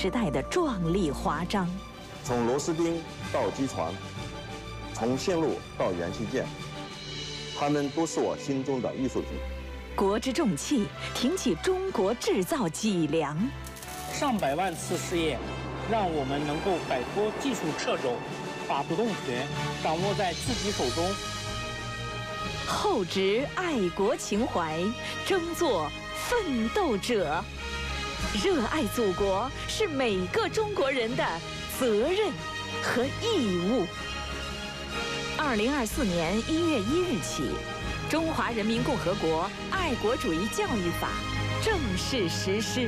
时代的壮丽华章。 从螺丝钉到机床，从线路到元器件，它们都是我心中的艺术品。 国之重器，挺起中国制造脊梁。 上百万次试验，让我们能够摆脱技术掣肘，把主动权掌握在自己手中。 厚植爱国情怀，争做奋斗者。热爱祖国是每个中国人的责任和义务。2024年1月1日起，《中华人民共和国爱国主义教育法》正式实施。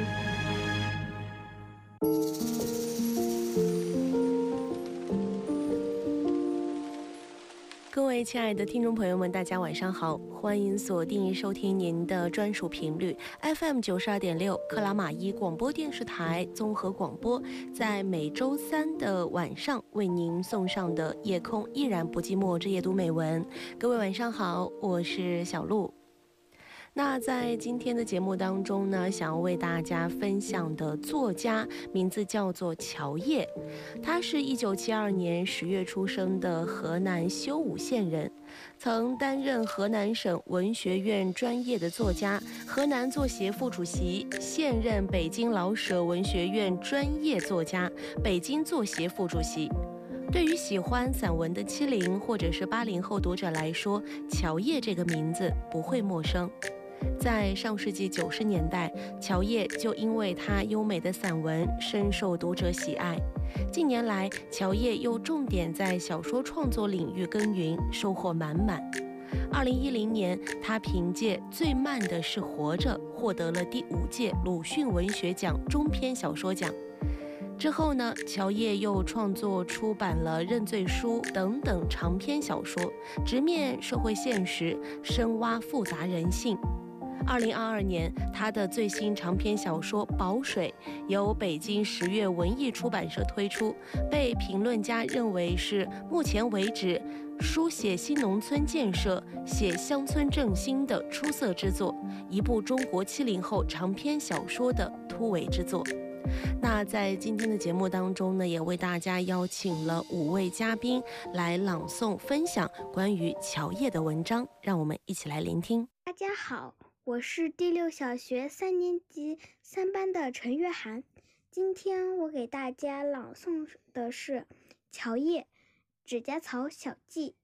各位亲爱的听众朋友们，大家晚上好，欢迎锁定收听您的专属频率 FM 92.6克拉玛依广播电视台综合广播，在每周三的晚上为您送上的夜空依然不寂寞之夜读美文。各位晚上好，我是小鹿。那在今天的节目当中呢，想要为大家分享的作家名字叫做乔烨，他是1972年10月出生的河南修武县人，曾担任河南省文学院专业的作家、河南作协副主席，现任北京老舍文学院专业作家、北京作协副主席。对于喜欢散文的70或者是80后读者来说，乔烨这个名字不会陌生。在上世纪90年代，乔烨就因为他优美的散文深受读者喜爱。近年来，乔烨又重点在小说创作领域耕耘，收获满满。2010年，他凭借《最慢的是活着》获得了第5届鲁迅文学奖中篇小说奖。之后呢，乔烨又创作出版了《认罪书》等等长篇小说，直面社会现实，深挖复杂人性。2022年，他的最新长篇小说《宝水》由北京10月文艺出版社推出，被评论家认为是目前为止书写新农村建设、写乡村振兴的出色之作，一部中国70后长篇小说的突围之作。那在今天的节目当中呢，也为大家邀请了5位嘉宾来朗诵分享关于乔烨的文章，让我们一起来聆听。 大家好，我是第6小学3年级3班的陈月涵。今天我给大家朗诵的是乔烨《指甲草小记》。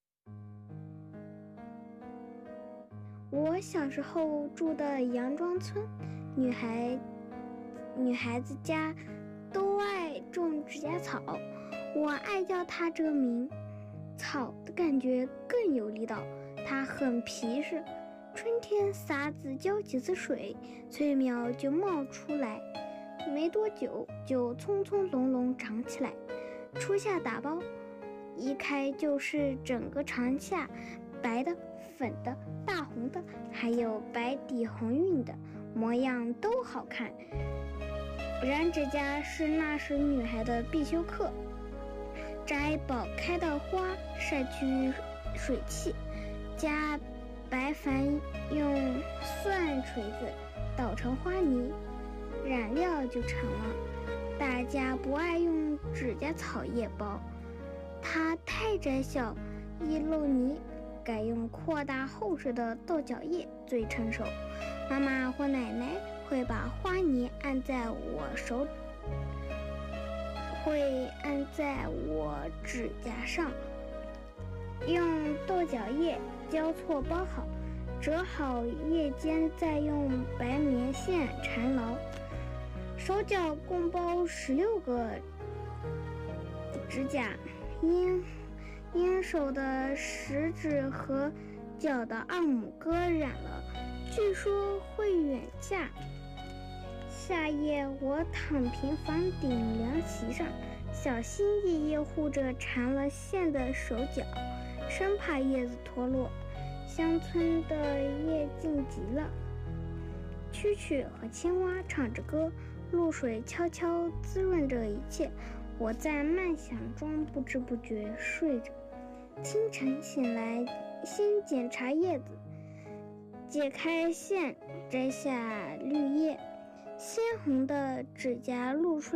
我小时候住的杨庄村，女孩子家都爱种指甲草，我爱叫它这个名。草的感觉更有力道，它很皮实，春天撒子浇几次水，翠苗就冒出来，没多久就葱葱茏茏长起来。初夏打包，一开就是整个长夏，白的、粉的、大红的，还有白底红晕的，模样都好看。染指甲是那时女孩的必修课，摘爆开的花，晒去水汽，加白矾，用蒜锤子捣成花泥，染料就成了。大家不爱用指甲草叶包，它太窄小易漏泥，改用扩大厚实的豆角叶最成熟。妈妈或奶奶会把花泥按在我指甲上，用豆角叶交错包好，折好叶尖，再用白棉线缠牢。手脚共包16个指甲，因手的食指和脚的2拇哥染了，据说会远嫁。夏夜我躺平房顶凉席上，小心翼翼护着缠了线的手脚，生怕叶子脱落。乡村的夜静极了，蛐蛐和青蛙唱着歌，露水悄悄滋润着一切。我在慢想中不知不觉睡着。清晨醒来，先检查叶子，解开线，摘下绿叶，鲜红的指甲露出